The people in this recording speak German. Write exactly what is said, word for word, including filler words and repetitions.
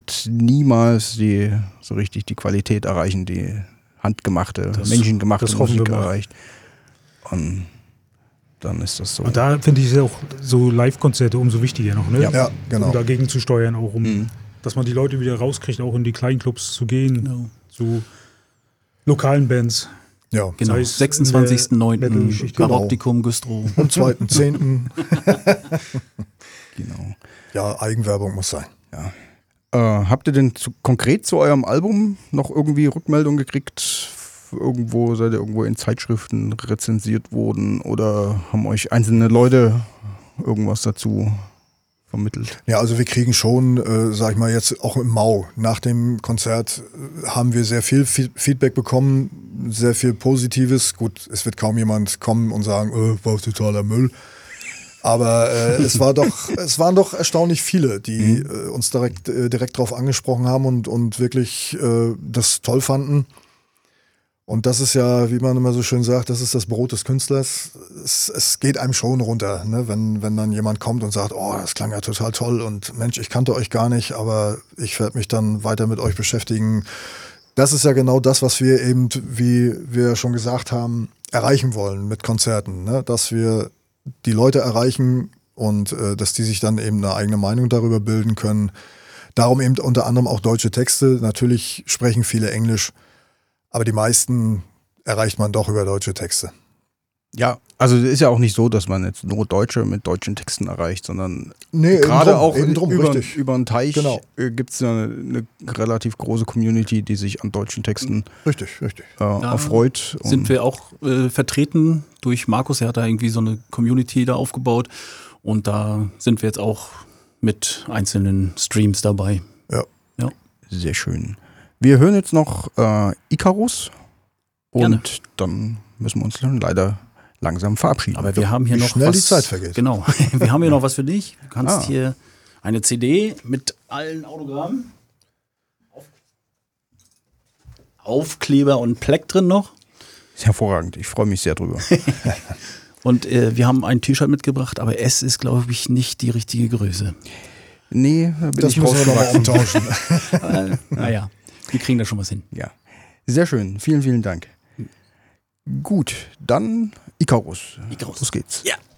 wird niemals die so richtig die Qualität erreichen, die handgemachte, das, menschengemachte das Musik erreicht. Und dann ist das so. Und da finde ich es auch so Live-Konzerte umso wichtiger noch, ne? Ja, ja, genau. Um dagegen zu steuern, auch um, Mhm. dass man die Leute wieder rauskriegt, auch in die Kleinklubs zu gehen, Genau. zu lokalen Bands. Ja, Genau, Sei es sechsundzwanzigsten neunten Metal-Geschichte. Garoptikum, Güstrow. am zweiten zehnten Genau. Ja, Eigenwerbung muss sein. Ja. Äh, habt ihr denn zu, konkret zu eurem Album noch irgendwie Rückmeldung gekriegt? Irgendwo seid ihr irgendwo in Zeitschriften rezensiert worden oder haben euch einzelne Leute irgendwas dazu vermittelt? Ja, also wir kriegen schon, äh, sag ich mal jetzt auch im Mau, nach dem Konzert äh, haben wir sehr viel Fe- Feedback bekommen, sehr viel Positives. Gut, es wird kaum jemand kommen und sagen, äh, war totaler Müll. Aber äh, es war doch, es waren doch erstaunlich viele, die Mhm. äh, uns direkt, äh, direkt drauf angesprochen haben und, und wirklich äh, das toll fanden. Und das ist ja, wie man immer so schön sagt, das ist das Brot des Künstlers. Es, es geht einem schon runter, ne? wenn, wenn dann jemand kommt und sagt, oh, das klang ja total toll und Mensch, ich kannte euch gar nicht, aber ich werde mich dann weiter mit euch beschäftigen. Das ist ja genau das, was wir eben, wie wir schon gesagt haben, erreichen wollen mit Konzerten. Ne? Dass wir die Leute erreichen und äh, dass die sich dann eben eine eigene Meinung darüber bilden können. Darum eben unter anderem auch deutsche Texte. Natürlich sprechen viele Englisch, aber die meisten erreicht man doch über deutsche Texte. Ja, also es ist ja auch nicht so, dass man jetzt nur Deutsche mit deutschen Texten erreicht, sondern Nee, gerade eben drum, auch eben drum, über, richtig. über den Teich Genau. äh, gibt es ja eine, eine relativ große Community, die sich an deutschen Texten Richtig, richtig. äh, erfreut. Und Sind wir auch äh, vertreten durch Markus, er hat da irgendwie so eine Community da aufgebaut und da sind wir jetzt auch mit einzelnen Streams dabei. Ja. Ja. Sehr schön. Wir hören jetzt noch äh, Icarus und Gerne. dann müssen wir uns dann leider langsam verabschieden. Aber wir haben hier Wie noch schnell was. die Zeit vergeht. Genau. Wir haben hier noch was für dich. Du kannst Ah. hier eine C D mit allen Autogrammen, Auf Aufkleber und Pleck drin noch. Ist hervorragend, ich freue mich sehr drüber. Und äh, wir haben ein T-Shirt mitgebracht, aber S ist, glaube ich, nicht die richtige Größe. Nee, da bin Das ich müssen wir nochmal rausgewachsen. umtauschen. äh, naja, wir kriegen da schon was hin. Ja, sehr schön. Vielen, vielen Dank. Gut, dann Icarus. Icarus. Los geht's. Ja.